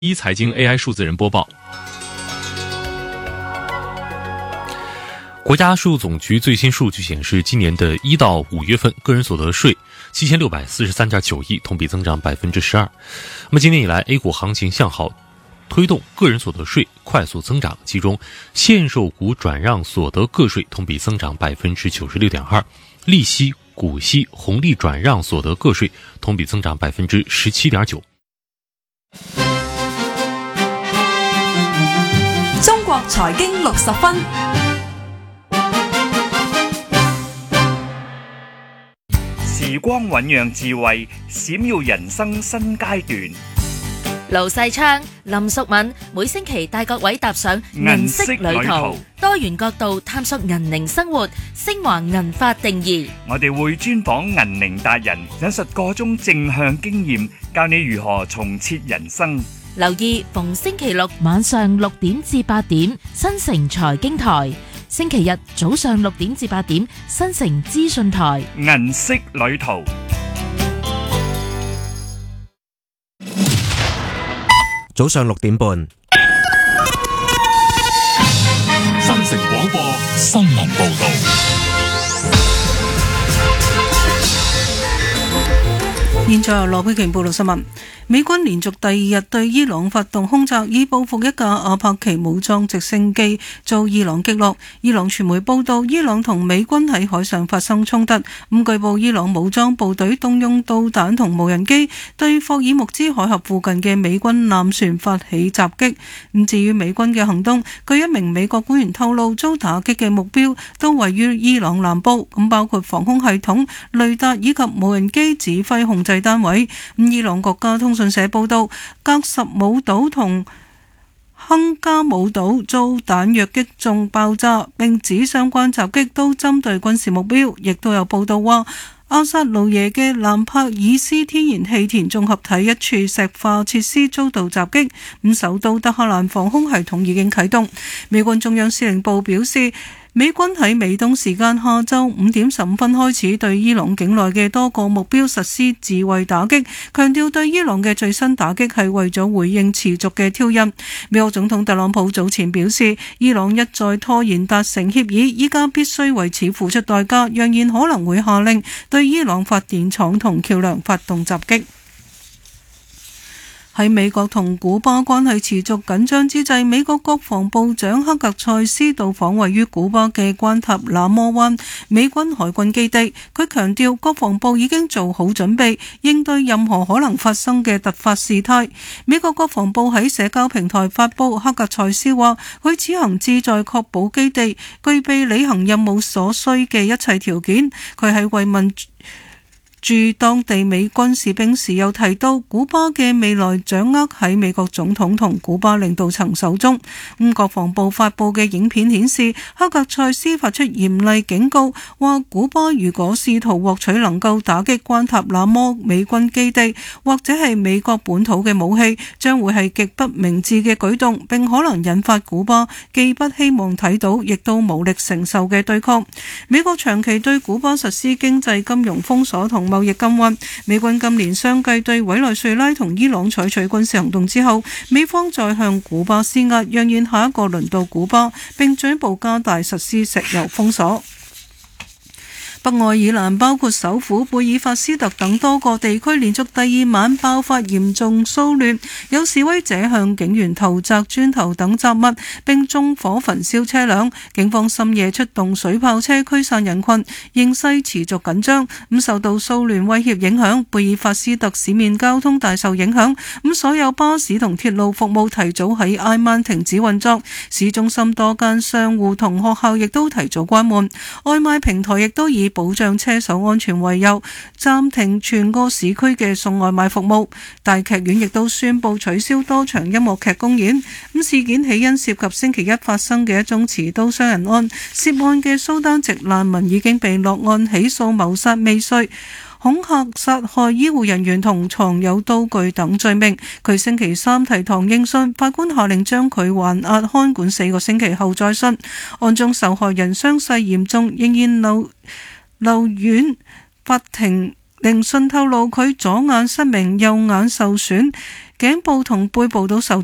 一财经 AI 数字人播报。国家税务总局最新数据显示，今年的1到5月份个人所得税7643.9亿，同比增长12%。那么今年以来 A 股行情向好，推动个人所得税快速增长，其中限售股转让所得个税同比增长96.2%，利息、股息、红利转让所得个税同比增长17.9%。 中國財經60分， 時光醞釀智慧，閃耀人生新階段。 盧世昌、林淑敏每星期帶各位踏上銀色旅途，多元角度探索銀齡生活，昇華銀髮定義。 我哋會專訪銀齡達人，引述各種正向經驗，教你如何重設人生。 留意逢星期六晚上6點至8點，新城財經台；星期日早上6點至8點，新城資訊台。 銀色旅途。 早上6點半， 新城廣播新聞報道。 現在由羅佩瓊報道新聞。美軍連續第2日對伊朗發動空襲，以報復一架阿帕奇武裝直升機遭伊朗擊落。伊朗傳媒報道，伊朗同美軍喺海上發生衝突。據報伊朗武裝部隊動用導彈同無人機對霍爾木茲海峽附近嘅美軍艦船發起襲擊。至於美軍嘅行動，據一名美國官員透露，遭打擊嘅目標都位於伊朗南部，包括防空系統、雷達以及無人機指揮控制單位。伊朗國家通訊社報道，格什姆島同亨加姆島遭彈藥擊中爆炸，並指相關襲擊都針對軍事目標。亦都有報道話，阿薩魯耶嘅蘭帕爾斯天然氣田綜合體一處石化設施遭到襲擊，首都德黑蘭防空系統已經啟動。美軍中央司令部表示，美軍喺美東時間下晝5點15分開始對伊朗境內嘅多個目標實施自衛打擊，強調對伊朗嘅最新打擊係為咗回應持續嘅挑釁。美國總統特朗普早前表示，伊朗一再拖延達成協議，依家必須為此付出代價，揚言可能會下令對伊朗發電廠同橋梁發動襲擊。喺美國同古巴關係持續緊張之際，美國國防部長克格塞斯到訪位於古巴嘅關塔那摩灣美軍海軍基地。佢強調國防部已經做好準備，應對任何可能發生嘅突發事態。美國國防部喺社交平台發布，克格塞斯話佢此行旨在確保基地具備履行任務所需嘅一切條件。佢喺慰問駐當地美軍士兵時又提到，古巴嘅未來掌握喺美國總統同古巴領導層手中。國防部發布嘅影片顯示，克格塞斯發出嚴厲警告，話古巴如果試圖獲取能夠打擊關塔那摩美軍基地或者係美國本土嘅武器，將會係極不明智嘅舉動，並可能引發古巴既不希望睇到，亦都無力承受嘅對抗。美國長期對古巴實施經濟金融封鎖同貿易禁運。美軍今年相繼對委內瑞拉同伊朗採取軍事行動之後，美方再向古巴施壓，揚言下一個輪到古巴，並進一步加大實施石油封鎖。北愛爾蘭包括首府貝爾法斯特等多個地區連續第2晚爆發嚴重騷亂，有示威者向警員投擲磚頭等雜物，並縱火焚燒車輛。警方深夜出動水炮車驅散人群，形勢持續緊張。受到騷亂威脅影響，貝爾法斯特市面交通大受影響。所有巴士同鐵路服務提早喺挨晚停止運作，市中心多間商戶同學校亦都提早關門。外賣平台亦都以保障車手安全為由，暫停全個市區嘅送外賣服務。大劇院亦都宣布取消多場音樂劇公演。事件起因涉及星期一發生嘅一宗持刀傷人案，涉案嘅蘇丹籍難民已經被落案起訴謀殺未遂、恐嚇、殺害醫護人員同藏有刀具等罪名。佢星期三提堂應訊，法官下令將佢還押看管4個星期後再訊。案中受害人傷勢嚴重，仍然留院。法庭聆訊透露佢左眼失明，右眼受損，頸部同背部都受